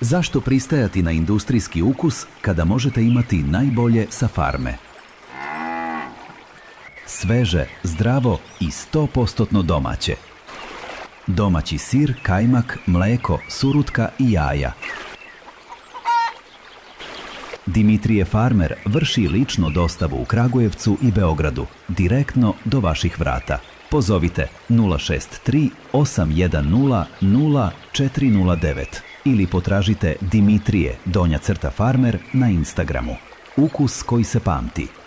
Zašto pristajati na industrijski ukus kada možete imati najbolje sa farme? Sveže, zdravo i 100% domaće. Domaći sir, kajmak, mleko, surutka i jaja. Dimitrije Farmer vrši lično dostavu u Kragujevcu i Beogradu, direktno do vaših vrata. Pozovite 063 810 0409 ili potražite Dimitrije _Farmer na Instagramu. Ukus koji se pamti.